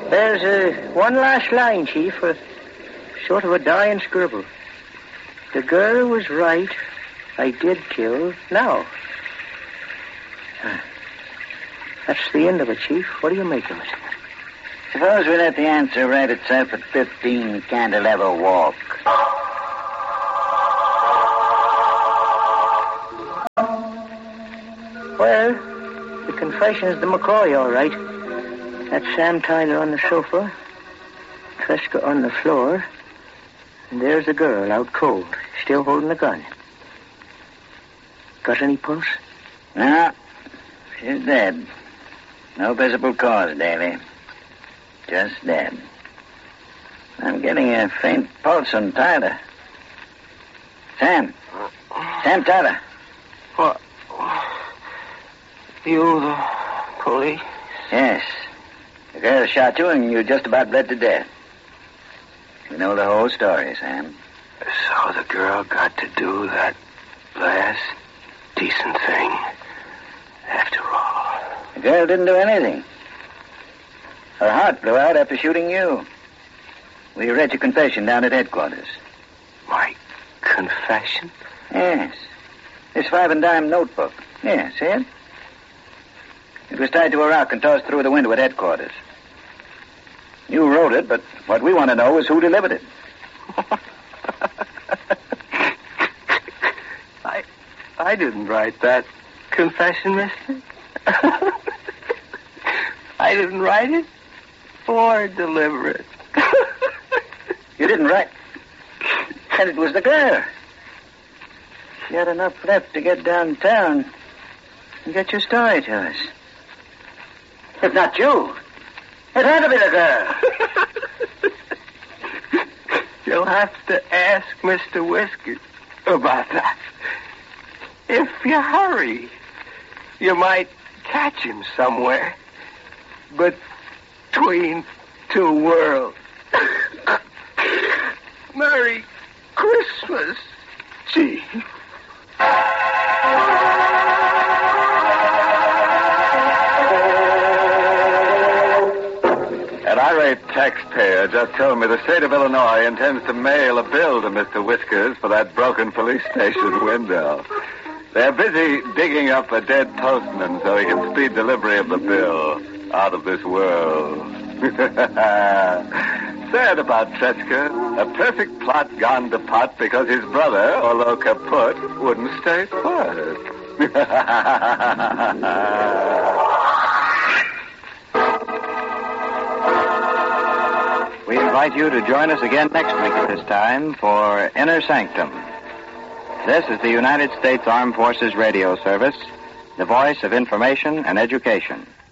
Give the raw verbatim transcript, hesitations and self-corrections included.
There's uh, one last line, Chief, uh, sort of a dying scribble. The girl was right. I did kill. Now. Uh, that's the end of it, Chief. What do you make of it? Suppose we let the answer write itself at fifteen Cantilever Walk. Well, the confession is the McCoy, all right. That's Sam Tyler on the sofa, Tresca on the floor, and there's the girl out cold, still holding the gun. Got any pulse? No, she's dead. No visible cause, Daly. Just dead. I'm getting a faint pulse on Tyler. Sam. Sam Tyler. What? You the police? Yes. The girl shot you and you just about bled to death. You know the whole story, Sam. So the girl got to do that last decent thing after all. The girl didn't do anything. Her heart blew out after shooting you. We read your confession down at headquarters. My confession? Yes. This five and dime notebook. Yeah, see it? It was tied to a rock and tossed through the window at headquarters. You wrote it, but what we want to know is who delivered it. I I didn't write that confession, mister. I didn't write it or deliver it. You didn't write? And it was the girl. She had enough left to get downtown and get your story to us. If not you, it had to be the girl. You'll have to ask Mister Whiskers about that. If you hurry, you might catch him somewhere between two worlds. Merry Christmas, Chief. An irate taxpayer just told me the state of Illinois intends to mail a bill to Mister Whiskers for that broken police station window. They're busy digging up a dead postman so he can speed delivery of the bill out of this world. Sad about Tretska. A perfect plot gone to pot because his brother, although kaput, wouldn't stay put. We invite you to join us again next week at this time for Inner Sanctum. This is the United States Armed Forces Radio Service, the voice of information and education.